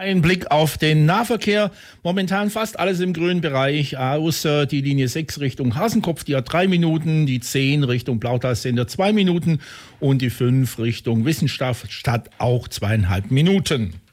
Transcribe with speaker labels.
Speaker 1: Ein Blick auf den Nahverkehr. Momentan fast alles im grünen Bereich, außer die Linie 6 Richtung Hasenkopf, die hat 3 Minuten, die 10 Richtung Blautal-Sender 2 Minuten und die 5 Richtung Wissenschaftsstadt auch 2,5 Minuten.